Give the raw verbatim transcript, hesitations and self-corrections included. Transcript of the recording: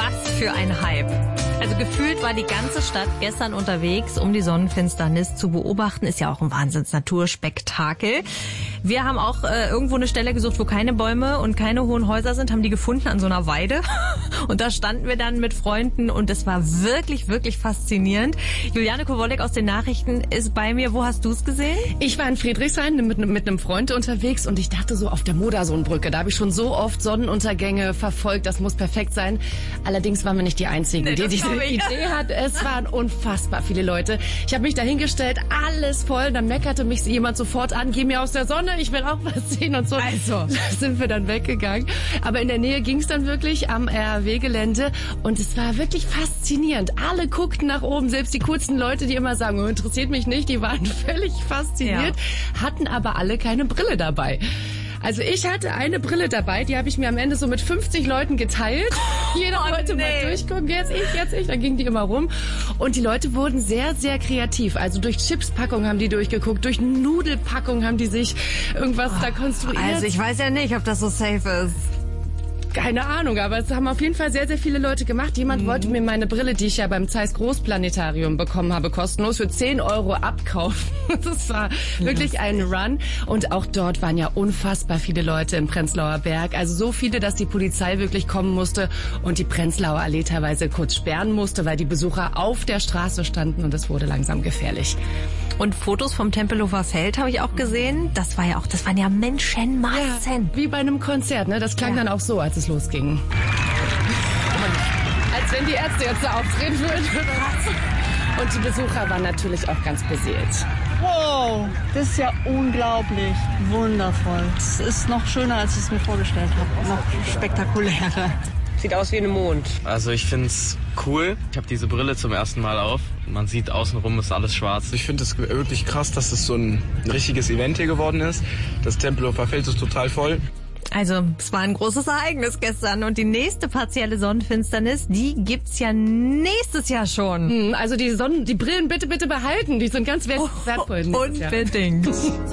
Was für ein Hype. Also gefühlt war die ganze Stadt gestern unterwegs, um die Sonnenfinsternis zu beobachten. Ist ja auch ein Wahnsinns-Naturspektakel. Wir haben auch äh, irgendwo eine Stelle gesucht, wo keine Bäume und keine hohen Häuser sind, haben die gefunden an so einer Weide. Und da standen wir dann mit Freunden und es war wirklich, wirklich faszinierend. Juliane Kowolek aus den Nachrichten ist bei mir. Wo hast du es gesehen? Ich war in Friedrichshain mit, mit einem Freund unterwegs und ich dachte so auf der Modersohnbrücke. Da habe ich schon so oft Sonnenuntergänge verfolgt. Das muss perfekt sein. Allerdings waren wir nicht die Einzigen, Nee, die diese Idee hatten. Es waren unfassbar viele Leute. Ich habe mich dahingestellt, alles voll. Dann meckerte mich jemand sofort an, geh mir aus der Sonne, ich will auch was sehen und so. Also. Da sind wir dann weggegangen. Aber in der Nähe ging es dann wirklich am R R W-Gelände und es war wirklich faszinierend. Alle guckten nach oben, selbst die kurzen Leute, die immer sagen, oh, interessiert mich nicht, die waren völlig fasziniert, ja. Hatten aber alle keine Brille dabei. Also ich hatte eine Brille dabei, die habe ich mir am Ende so mit fünfzig Leuten geteilt. Jeder oh, wollte nee. mal durchgucken, jetzt ich, jetzt ich, dann gingen die immer rum. Und die Leute wurden sehr, sehr kreativ. Also durch Chipspackungen haben die durchgeguckt, durch Nudelpackungen haben die sich irgendwas oh, da konstruiert. Also ich weiß ja nicht, ob das so safe ist. Keine Ahnung, aber es haben auf jeden Fall sehr, sehr viele Leute gemacht. Jemand mhm. wollte mir meine Brille, die ich ja beim Zeiss Großplanetarium bekommen habe, kostenlos für zehn Euro abkaufen. Das war wirklich ja. ein Run. Und auch dort waren ja unfassbar viele Leute im Prenzlauer Berg. Also so viele, dass die Polizei wirklich kommen musste und die Prenzlauer Allee teilweise kurz sperren musste, weil die Besucher auf der Straße standen und es wurde langsam gefährlich. Und Fotos vom Tempelhofer Feld habe ich auch gesehen. Das war ja auch, das waren ja Menschenmassen. Ja, wie bei einem Konzert, ne? Das klang ja. dann auch so, als es losging. Als wenn die Ärzte jetzt da auftreten würden. Und die Besucher waren natürlich auch ganz beseelt. Wow, das ist ja unglaublich, wundervoll. Es ist noch schöner, als ich es mir vorgestellt habe, noch spektakulärer. Sieht aus wie ein Mond. Also ich find's cool. Ich habe diese Brille zum ersten Mal auf. Man sieht außenrum ist alles schwarz. Ich finde es wirklich krass, dass es so ein richtiges Event hier geworden ist. Das Tempelhofer Feld ist total voll. Also, es war ein großes Ereignis gestern und die nächste partielle Sonnenfinsternis, die gibt's ja nächstes Jahr schon. Hm, also die Sonnen, die Brillen bitte, bitte behalten, die sind ganz wert- wertvoll. Oh, unbedingt.